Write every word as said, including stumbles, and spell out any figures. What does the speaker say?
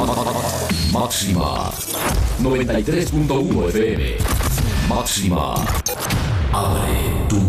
Máxima noventa y tres punto uno F M. Máxima, abre tu